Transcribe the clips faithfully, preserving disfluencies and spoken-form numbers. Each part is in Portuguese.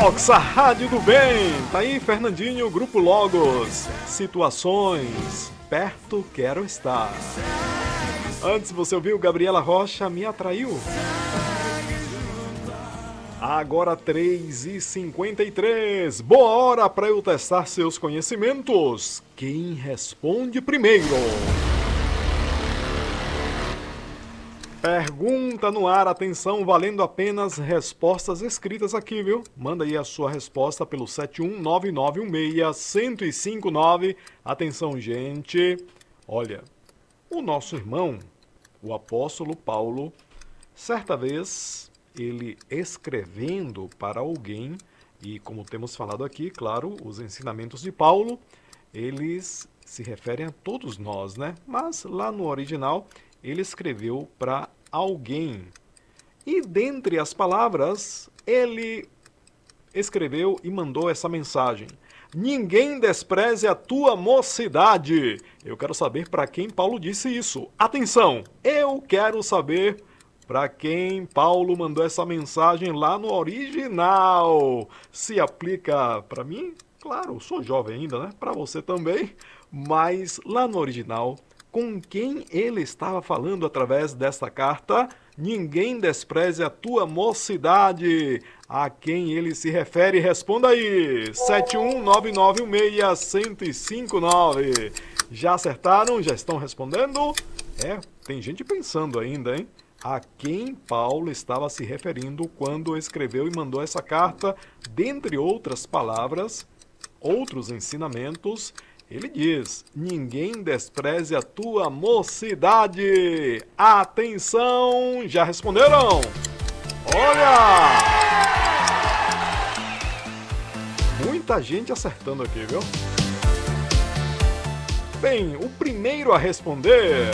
Vox, a rádio do bem. Tá aí Fernandinho, Grupo Logos. Situações, perto quero estar. Antes você ouviu Gabriela Rocha, Me Atraiu. Agora três e cinquenta e três. Boa hora para eu testar seus conhecimentos. Quem responde primeiro? Pergunta no ar, atenção, valendo apenas respostas escritas aqui, viu? Manda aí a sua resposta pelo sete um nove nove um seis, um zero cinco nove. Atenção, gente. Olha, o nosso irmão, o apóstolo Paulo, certa vez, ele escrevendo para alguém, e como temos falado aqui, claro, os ensinamentos de Paulo, eles se referem a todos nós, né? Mas lá no original, ele escreveu para alguém. E dentre as palavras, ele escreveu e mandou essa mensagem. Ninguém despreze a tua mocidade. Eu quero saber para quem Paulo disse isso. Atenção, eu quero saber para quem Paulo mandou essa mensagem lá no original. Se aplica para mim? Claro, sou jovem ainda, né? Para você também. Mas lá no original, com quem ele estava falando através desta carta? Ninguém despreze a tua mocidade. A quem ele se refere? Responda aí. sete um nove nove um seis, um zero cinco nove. Já acertaram? Já estão respondendo? É, tem gente pensando ainda, hein? A quem Paulo estava se referindo quando escreveu e mandou essa carta? Dentre outras palavras, outros ensinamentos, ele diz, ninguém despreze a tua mocidade. Atenção, já responderam? Olha! Muita gente acertando aqui, viu? Bem, o primeiro a responder,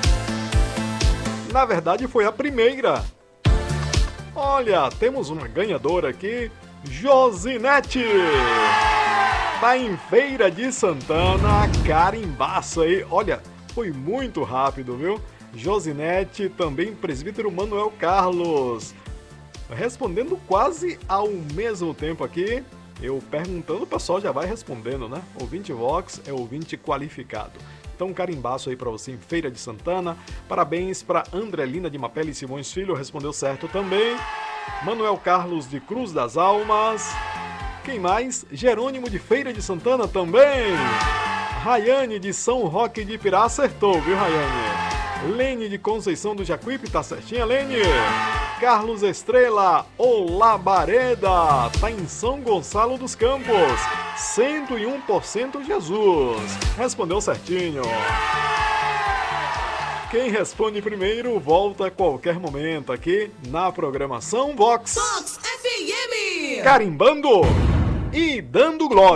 na verdade foi a primeira. Olha, temos uma ganhadora aqui, Josinete. Tá em Feira de Santana, carimbaço aí. Olha, foi muito rápido, viu? Josinete, também presbítero Manuel Carlos. Respondendo quase ao mesmo tempo aqui. Eu perguntando, o pessoal já vai respondendo, né? Ouvinte Vox é ouvinte qualificado. Então, carimbaço aí pra você em Feira de Santana. Parabéns pra Andrelina de Mapele Simões Filho, respondeu certo também. Manuel Carlos de Cruz das Almas. Quem mais? Jerônimo de Feira de Santana também. Rayane de São Roque de Pirá acertou, viu, Rayane? Lene de Conceição do Jacuípe, tá certinha, Lene? Carlos Estrela, Olabareda, tá em São Gonçalo dos Campos. cento e um por cento Jesus. Respondeu certinho. Quem responde primeiro volta a qualquer momento aqui na programação Vox. Vox F M. Carimbando e dando glória.